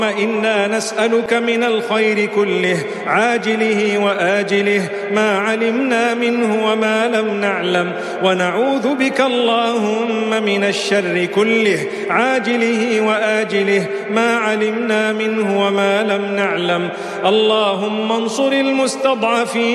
إنا نسألك من الخير كله عاجله وآجله ما علمنا منه وما لم نعلم، ونعوذ بك اللهم من الشر كله عاجله وآجله ما علمنا منه وما لم نعلم. اللهم انصر المستضعفين